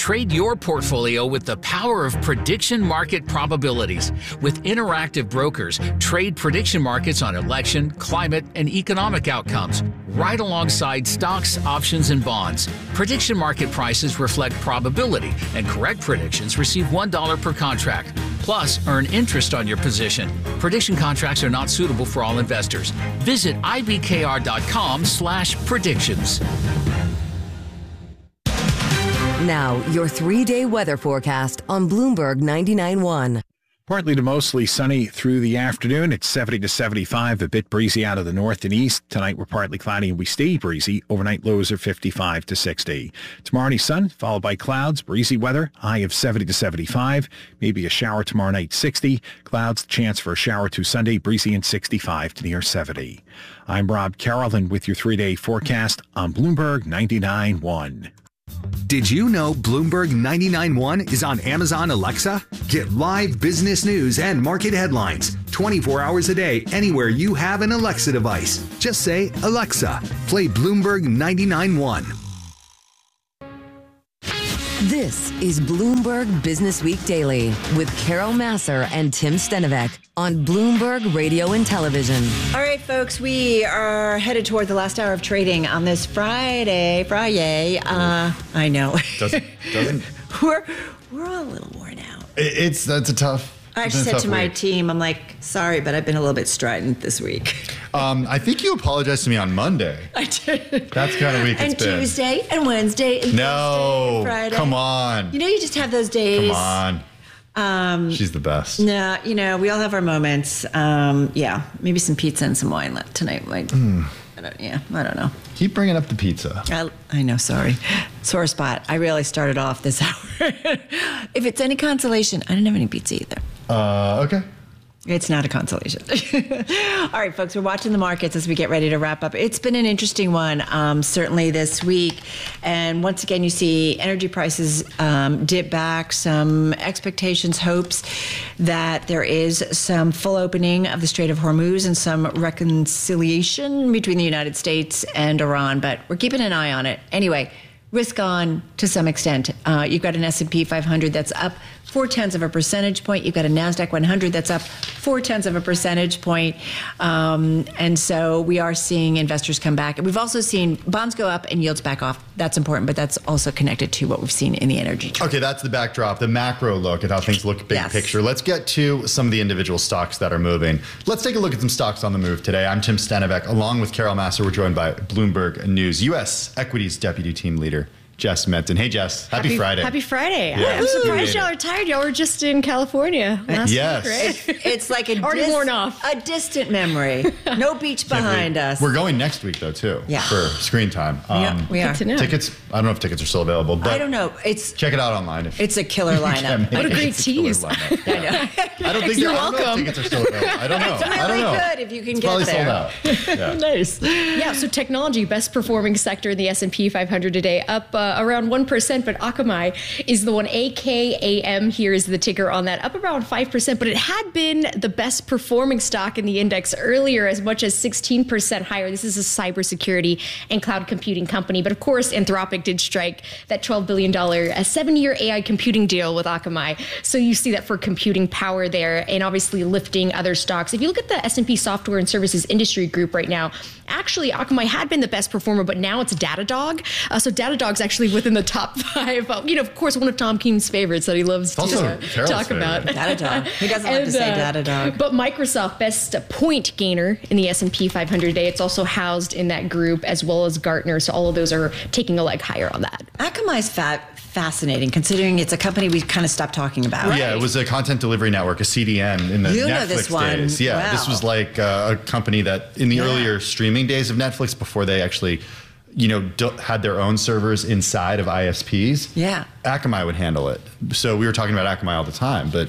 Trade your portfolio with the power of prediction market probabilities. With Interactive Brokers, trade prediction markets on election, climate, and economic outcomes, right alongside stocks, options, and bonds. Prediction market prices reflect probability, and correct predictions receive one dollar per contract. Plus, earn interest on your position. Prediction contracts are not suitable for all investors. Visit ibkr.com slash predictions. Now, your three-day weather forecast on Bloomberg ninety-nine point one. Partly to mostly sunny through the afternoon. It's seventy to seventy-five, a bit breezy out of the north and east. Tonight we're partly cloudy and we stay breezy. Overnight lows are fifty-five to sixty. Tomorrow night sun, followed by clouds, breezy weather, high of seventy to seventy-five. Maybe a shower tomorrow night, sixty. Clouds, chance for a shower to Sunday, breezy and sixty-five to near seventy. I'm Rob Carroll with your three-day forecast on Bloomberg ninety-nine point one. Did you know Bloomberg ninety-nine point one is on Amazon Alexa? Get live business news and market headlines twenty-four hours a day anywhere you have an Alexa device. Just say, Alexa, play Bloomberg ninety-nine point one. This is Bloomberg Business Week Daily with Carol Massar and Tim Stenovec on Bloomberg Radio and Television. All right, folks, we are headed toward the last hour of trading on this Friday. Friday. Uh, I know. Doesn't, doesn't. we're, we're all a little worn out. It, it's, that's a tough I actually said to my week. team, I'm like, sorry, but I've been a little bit strident this week. Um, I think you apologized to me on Monday. I did. That's the kind of week and it's been. And Tuesday and Wednesday and no, Thursday and Friday. Come on. You know, you just have those days. Come on. Um, She's the best. No, you know, we all have our moments. Um, yeah, maybe some ppizza and some wine left tonight. Might, mm. I don't, yeah, I don't know. Keep bringing up the pizza. I, I know, sorry. Sore spot. I really started off this hour. If it's any consolation, I didn't have any pizza either. Uh, okay. It's not a consolation. All right, folks, we're watching the markets as we get ready to wrap up. It's been an interesting one, um, certainly this week. And once again, you see energy prices um, dip back, some expectations, hopes that there is some full opening of the Strait of Hormuz and some reconciliation between the United States and Iran. But we're keeping an eye on it. Anyway, risk on to some extent. Uh, you've got an S and P five hundred that's up four tenths of a percentage point. You've got a NASDAQ one hundred that's up four tenths of a percentage point. Um, and so we are seeing investors come back. And we've also seen bonds go up and yields back off. That's important, but that's also connected to what we've seen in the energy trade. Okay, that's the backdrop, the macro look at how things look big yes. picture. Let's get to some of the individual stocks that are moving. Let's take a look at some stocks on the move today. I'm Tim Stenovec. Along with Carol Massar, we're joined by Bloomberg News U S Equities Deputy Team Leader Jess Menton. Hey, Jess. Happy, happy Friday. Happy Friday. Yeah. I'm surprised y'all are tired. Y'all were just in California last yes. week, right? It's like a, Already dis- worn off. a distant memory. No beach behind us. We're going next week, though, too, yeah. for screen time. Um, yeah, we are. Good to know. Tickets, I don't know if tickets are still available, but I don't know. It's check it out online. If it's a killer lineup. What a great tease. I know. I don't think You're I don't welcome. know if tickets are still available. I don't know. It's really I don't know. good if you can it's get probably there. Sold out. Yeah. Nice. Yeah, so technology, best performing sector in the S and P five hundred today, up uh, around one percent. But Akamai is the one. A K A M here is the ticker on that, up around five percent. But it had been the best performing stock in the index earlier, as much as sixteen percent higher. This is a cybersecurity and cloud computing company. But of course, Anthropic did strike that twelve billion dollars a seven-year A I computing deal with Akamai. So you see that for computing power there, and obviously lifting other stocks. If you look at the S and P Software and Services Industry Group right now, actually Akamai had been the best performer, but now it's Datadog. Uh, so Datadog's actually within the top five. Uh, you know, of course, one of Tom Keen's favorites that he loves it's to uh, talk favorite. about. Datadog. He doesn't like and, to say uh, Datadog. But Microsoft, best point gainer in the S and P five hundred today. It's also housed in that group, as well as Gartner. So all of those are taking a leg higher on that. Akamai's fat. Fascinating, considering it's a company we kind of stopped talking about. Right. Yeah, it was a content delivery network, a C D N in the you Netflix know this one. days. Yeah, wow. This was like uh, a company that in the yeah. earlier streaming days of Netflix, before they actually, you know, d- had their own servers inside of I S Ps. Yeah, Akamai would handle it. So we were talking about Akamai all the time, but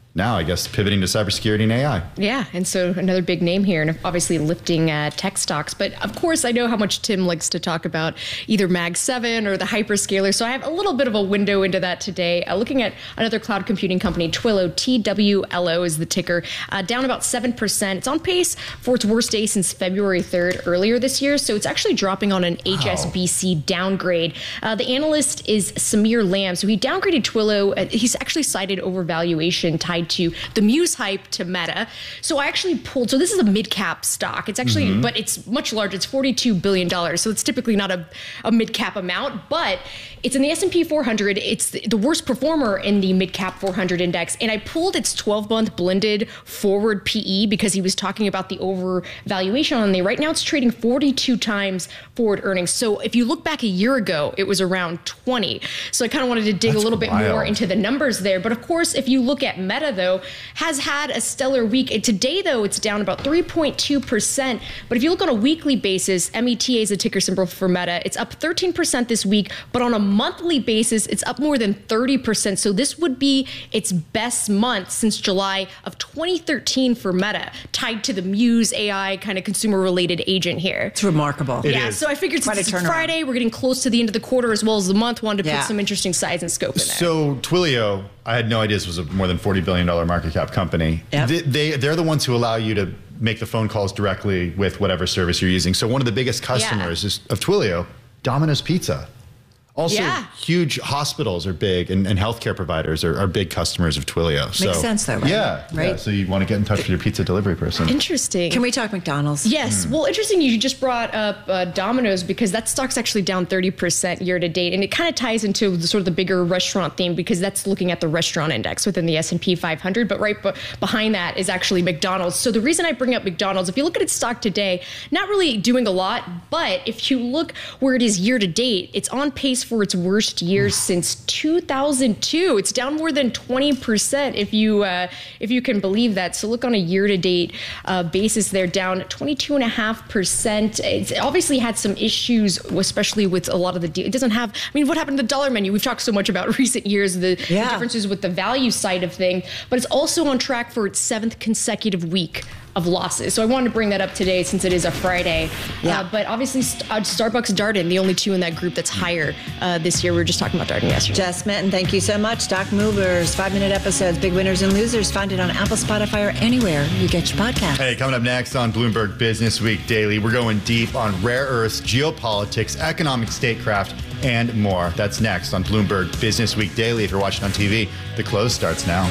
now, I guess, pivoting to cybersecurity and A I. Yeah, and so another big name here, and obviously lifting uh, tech stocks. But of course, I know how much Tim likes to talk about either Mag seven or the hyperscaler, so I have a little bit of a window into that today. Uh, looking at another cloud computing company, Twilio, T W L O is the ticker, uh, down about seven percent. It's on pace for its worst day since February third earlier this year, so it's actually dropping on an wow. H S B C downgrade. Uh, the analyst is Samir Lamb, so he downgraded Twilio. Uh, he's actually cited overvaluation tied to the Muse hype to Meta. So I actually pulled, so this is a mid-cap stock. It's actually, mm-hmm. but it's much larger. It's forty-two billion dollars. So it's typically not a, a mid-cap amount, but it's in the S and P four hundred. It's the, the worst performer in the mid-cap four hundred index. And I pulled its twelve-month blended forward P E because he was talking about the overvaluation on the, right now it's trading forty-two times forward earnings. So if you look back a year ago, it was around twenty. So I kind of wanted to dig That's a little wild. bit more into the numbers there. But of course, if you look at Meta, though, has had a stellar week. Today, though, it's down about three point two percent. But if you look on a weekly basis, M E T A is the ticker symbol for Meta. It's up thirteen percent this week, but on a monthly basis, it's up more than thirty percent. So this would be its best month since July of twenty thirteen for Meta, tied to the Muse A I kind of consumer-related agent here. It's remarkable. It yeah, is. so I figured since it's Friday, we're getting close to the end of the quarter as well as the month, wanted to yeah. put some interesting size and scope in there. So Twilio, I had no idea this was a more than forty billion dollars market cap company. Yep. They, they, they're the ones who allow you to make the phone calls directly with whatever service you're using. So one of the biggest customers yeah. is, of Twilio, Domino's Pizza. Also, yeah. huge hospitals are big, and, and healthcare providers are, are big customers of Twilio. Makes so, sense, though, right? Yeah, right. Yeah, so you want to get in touch with your pizza delivery person. Interesting. Can we talk McDonald's? Yes. Mm. Well, interesting you just brought up uh, Domino's because that stock's actually down thirty percent year to date. And it kind of ties into the sort of the bigger restaurant theme because that's looking at the restaurant index within the S and P five hundred. But right b- behind that is actually McDonald's. So the reason I bring up McDonald's, if you look at its stock today, not really doing a lot. But if you look where it is year to date, it's on pace for its worst years since two thousand two. It's down more than twenty percent if you uh, if you can believe that. So look on a year-to-date uh, basis, they're down twenty-two point five percent. It's obviously had some issues, especially with a lot of the de- it doesn't have, I mean, what happened to the dollar menu? We've talked so much about recent years, the, yeah. the differences with the value side of things, but it's also on track for its seventh consecutive week of losses. So I wanted to bring that up today since it is a Friday. Yeah. Uh, but obviously St- uh, Starbucks, Darden, the only two in that group that's higher uh, this year. We were just talking about Darden yesterday. Jess Minton, thank you so much. Stock Movers, five-minute episodes, big winners and losers. Find it on Apple, Spotify, or anywhere you get your podcast. Hey, coming up next on Bloomberg Business Week Daily, we're going deep on rare earths, geopolitics, economic statecraft, and more. That's next on Bloomberg Business Week Daily. If you're watching on T V, the close starts now.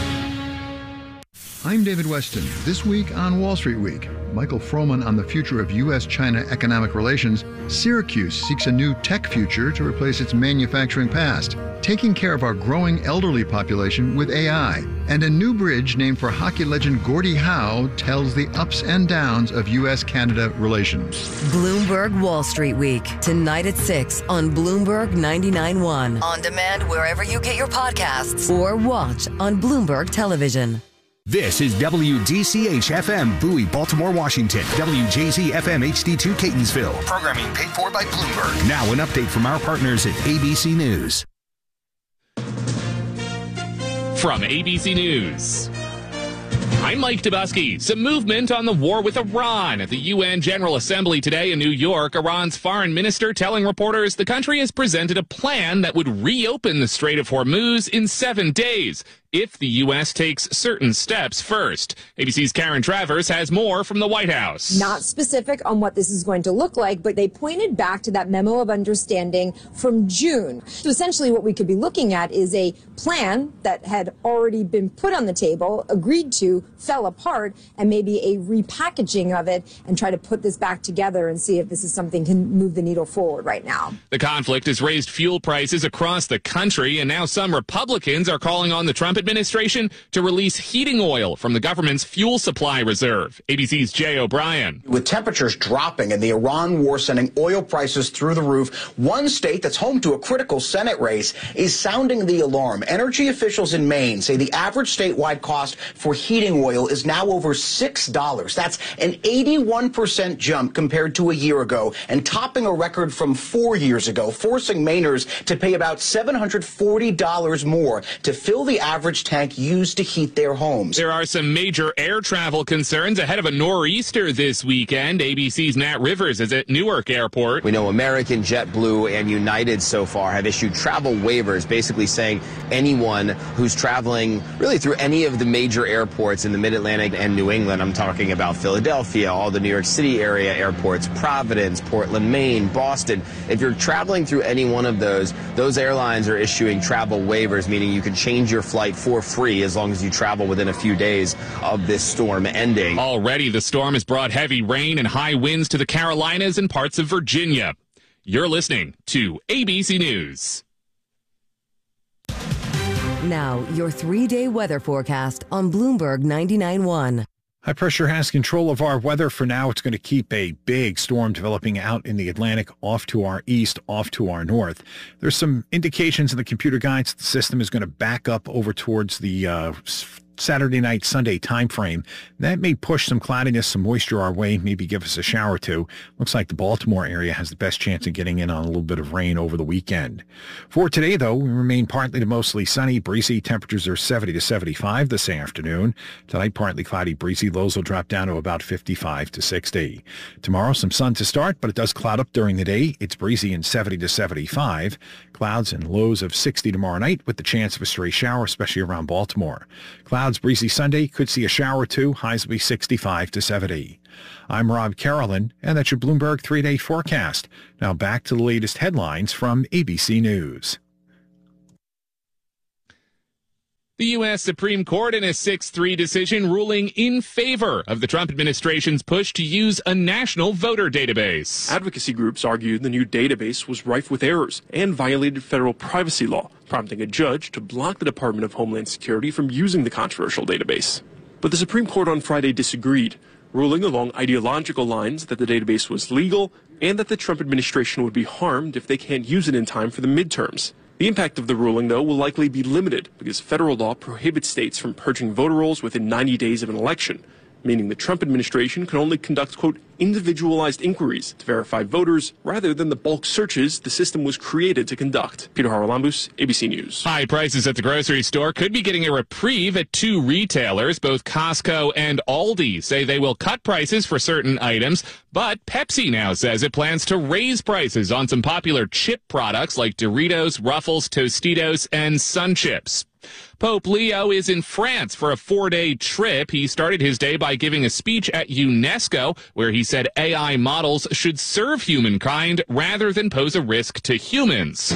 I'm David Weston. This week on Wall Street Week, Michael Froman on the future of U S China economic relations. Syracuse seeks a new tech future to replace its manufacturing past, taking care of our growing elderly population with A I. And a new bridge named for hockey legend Gordie Howe tells the ups and downs of U S Canada relations. Bloomberg Wall Street Week, tonight at six on Bloomberg ninety-nine point one. On demand wherever you get your podcasts or watch on Bloomberg Television. This is W D C H F M, Bowie, Baltimore, Washington. W J Z F M H D two, Catonsville. Programming paid for by Bloomberg. Now an update from our partners at A B C News. From A B C News, I'm Mike Dubusky. Some movement on the war with Iran. At the U N General Assembly today in New York, Iran's foreign minister telling reporters the country has presented a plan that would reopen the Strait of Hormuz in seven days. If the U S takes certain steps first. A B C's Karen Travers has more from the White House. Not specific on what this is going to look like, but they pointed back to that memo of understanding from June. So essentially what we could be looking at is a plan that had already been put on the table, agreed to, fell apart, and maybe a repackaging of it and try to put this back together and see if this is something can move the needle forward right now. The conflict has raised fuel prices across the country, and now some Republicans are calling on the Trump administration to release heating oil from the government's fuel supply reserve. A B C's Jay O'Brien. With temperatures dropping and the Iran war sending oil prices through the roof, one state that's home to a critical Senate race is sounding the alarm. Energy officials in Maine say the average statewide cost for heating oil is now over six dollars. That's an eighty-one percent jump compared to a year ago and topping a record from four years ago, forcing Mainers to pay about seven hundred forty dollars more to fill the average average tank used to heat their homes. There are some major air travel concerns ahead of a nor'easter this weekend. A B C's Nat Rivers is at Newark Airport. We know American, JetBlue, and United so far have issued travel waivers, basically saying anyone who's traveling really through any of the major airports in the Mid-Atlantic and New England, I'm talking about Philadelphia, all the New York City area airports, Providence, Portland, Maine, Boston. If you're traveling through any one of those, those airlines are issuing travel waivers, meaning you can change your flight for free as long as you travel within a few days of this storm ending. Already, the storm has brought heavy rain and high winds to the Carolinas and parts of Virginia. You're listening to A B C News. Now, your three-day weather forecast on Bloomberg ninety-nine point one. High pressure has control of our weather for now. It's going to keep a big storm developing out in the Atlantic off to our east, off to our north. There's some indications in the computer guides the system is going to back up over towards the uh, Saturday night, Sunday time frame. That may push some cloudiness, some moisture our way, maybe give us a shower or two. Looks like the Baltimore area has the best chance of getting in on a little bit of rain over the weekend. For today, though, we remain partly to mostly sunny, breezy. Temperatures are seventy to seventy-five this afternoon. Tonight, partly cloudy, breezy. Lows will drop down to about fifty-five to sixty. Tomorrow, some sun to start, but it does cloud up during the day. It's breezy and seventy to seventy-five. Clouds and lows of sixty tomorrow night with the chance of a stray shower, especially around Baltimore. Clouds, breezy Sunday, could see a shower or two. Highs will be sixty-five to seventy. I'm Rob Carolyn, and that's your Bloomberg three-day forecast. Now back to the latest headlines from A B C News. The U S Supreme Court in a six three decision ruling in favor of the Trump administration's push to use a national voter database. Advocacy groups argued the new database was rife with errors and violated federal privacy law, prompting a judge to block the Department of Homeland Security from using the controversial database. But the Supreme Court on Friday disagreed, ruling along ideological lines that the database was legal and that the Trump administration would be harmed if they can't use it in time for the midterms. The impact of the ruling, though, will likely be limited because federal law prohibits states from purging voter rolls within ninety days of an election, meaning the Trump administration can only conduct, quote, individualized inquiries to verify voters rather than the bulk searches the system was created to conduct. Peter Haralambous, A B C News. High prices at the grocery store could be getting a reprieve at two retailers. Both Costco and Aldi say they will cut prices for certain items, but Pepsi now says it plans to raise prices on some popular chip products like Doritos, Ruffles, Tostitos, and Sun Chips. Pope Leo is in France for a four-day trip. He started his day by giving a speech at UNESCO where he said A I models should serve humankind rather than pose a risk to humans.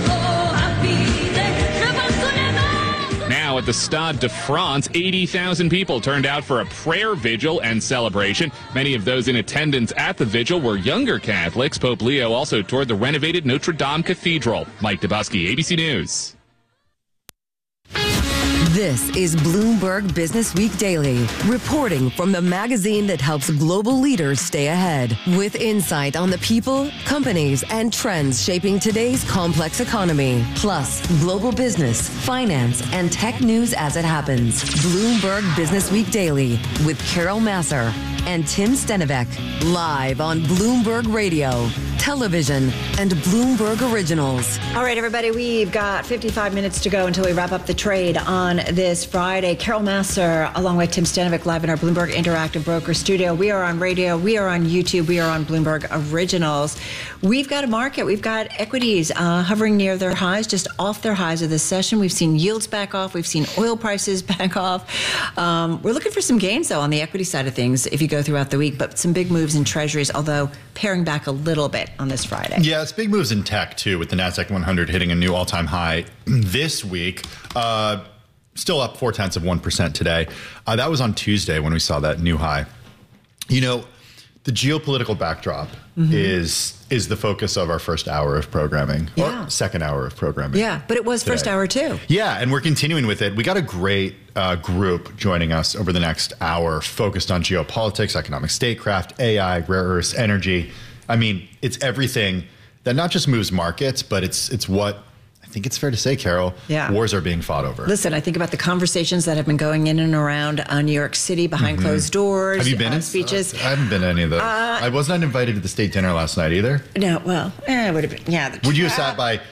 Now at the Stade de France, eighty thousand people turned out for a prayer vigil and celebration. Many of those in attendance at the vigil were younger Catholics. Pope Leo also toured the renovated Notre Dame Cathedral. Mike Dubusky, A B C News. This is Bloomberg Business Week Daily, reporting from the magazine that helps global leaders stay ahead, with insight on the people, companies, and trends shaping today's complex economy, plus global business, finance, and tech news as it happens. Bloomberg Business Week Daily with Carol Massar and Tim Stenovec, live on Bloomberg Radio, television, and Bloomberg Originals. All right, everybody, we've got fifty-five minutes to go until we wrap up the trade on this Friday. Carol Massar, along with Tim Stenovec, live in our Bloomberg Interactive Broker studio. We are on radio, we are on YouTube, we are on Bloomberg Originals. We've got a market, we've got equities uh, hovering near their highs, just off their highs of this session. We've seen yields back off, we've seen oil prices back off. Um, we're looking for some gains, though, on the equity side of things if you go throughout the week, but some big moves in treasuries, although paring back a little bit on this Friday. Yeah, it's big moves in tech, too, with the NASDAQ one hundred hitting a new all-time high this week. Uh, still up four-tenths of one percent today. Uh, that was on Tuesday when we saw that new high. You know, the geopolitical backdrop mm-hmm. is is the focus of our first hour of programming, yeah. or second hour of programming. Yeah, but it was today. First hour, too. Yeah, and we're continuing with it. We got a great uh, group joining us over the next hour focused on geopolitics, economic statecraft, A I, rare earths, energy. I mean, it's everything that not just moves markets, but it's it's what I think it's fair to say, Carol, yeah. wars are being fought over. Listen, I think about the conversations that have been going in and around uh, New York City behind mm-hmm. closed doors. Have you been uh, in speeches? Uh, I haven't been to any of those. Uh, I was not invited to the state dinner last night either. No, well, eh, it would have been, yeah. Would you have sat by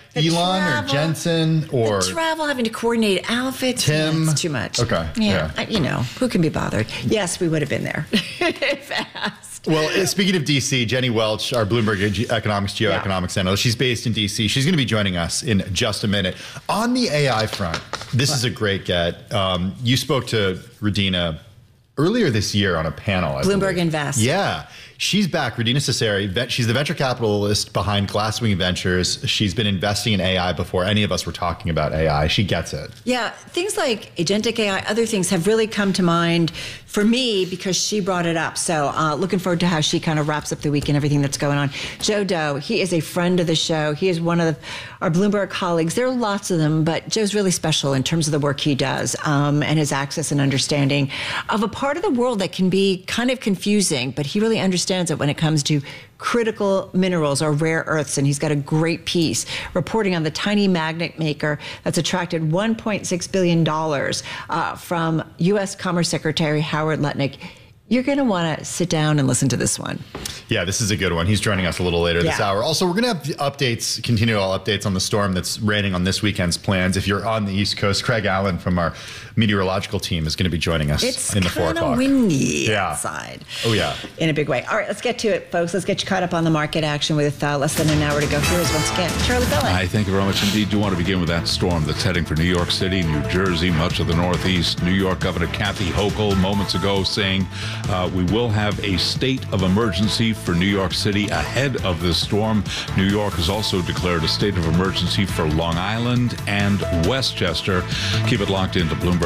The Elon travel, or Jensen or the travel, having to coordinate outfits. Tim. Yeah, it's too much. Okay. Yeah, yeah. you know, who can be bothered? Yes, we would have been there. Fast. Well, speaking of D C, Jenny Welch, our Bloomberg Economics Geoeconomics yeah. analyst, she's based in D C. She's going to be joining us in just a minute. On the A I front, this what? is a great get. Um, you spoke to Radina earlier this year on a panel. I Bloomberg believe. Invest. Yeah. She's back. Radina Cesari. She's the venture capitalist behind Glasswing Ventures. She's been investing in A I before any of us were talking about A I. She gets it. Yeah. Things like agentic A I, other things have really come to mind for me because she brought it up. So uh, looking forward to how she kind of wraps up the week and everything that's going on. Joe Doe, he is a friend of the show. He is one of the, our Bloomberg colleagues. There are lots of them, but Joe's really special in terms of the work he does um, and his access and understanding of a part of the world that can be kind of confusing, but he really understands it when it comes to critical minerals or rare earths, and he's got a great piece reporting on the tiny magnet maker that's attracted one point six billion dollars uh, from U S Commerce Secretary Howard Lutnick. You're going to want to sit down and listen to this one. Yeah, this is a good one. He's joining us a little later yeah. this hour. Also, we're going to have updates, continual updates on the storm that's raining on this weekend's plans. If you're on the East Coast, Craig Allen from our meteorological team is going to be joining us it's in the four o'clock. It's kind of windy yeah. outside. Oh, yeah. In a big way. All right, let's get to it, folks. Let's get you caught up on the market action with uh, less than an hour to go. Here is once again Charlie Bellin. I thank you very much indeed. Do want to begin with that storm that's heading for New York City, New Jersey, much of the Northeast. New York Governor Kathy Hochul moments ago saying uh, we will have a state of emergency for New York City ahead of this storm. New York has also declared a state of emergency for Long Island and Westchester. Keep it locked into Bloomberg.